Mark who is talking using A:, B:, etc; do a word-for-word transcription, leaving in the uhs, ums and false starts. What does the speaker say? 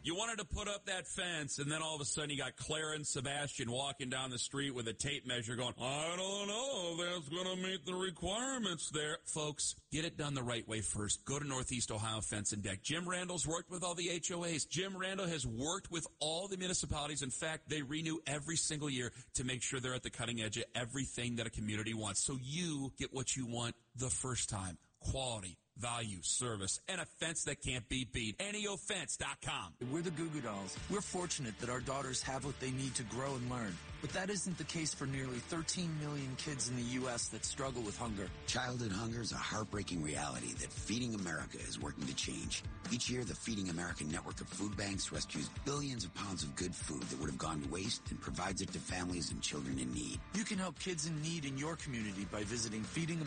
A: You wanted to put up that fence, and then all of a sudden you got Clara and Sebastian walking down the street with a tape measure going, I don't know if that's going to meet the requirements there. Folks, get it done the right way first. Go to Northeast Ohio Fence and Deck. Jim Randall's worked with all the H O As. Jim Randall has worked with all the municipalities. In fact, they renew every single year to make sure they're at the cutting edge of everything that a community wants. So you get what you want the first time. Quality, value, service, and a fence that can't be beat. Anio Fence dot com.
B: We're the Goo Goo Dolls. We're fortunate that our daughters have what they need to grow and learn. But that isn't the case for nearly thirteen million kids in the U S that struggle with hunger.
C: Childhood hunger is a heartbreaking reality that Feeding America is working to change. Each year, the Feeding America network of food banks rescues billions of pounds of good food that would have gone to waste and provides it to families and children in need.
B: You can help kids in need in your community by visiting feeding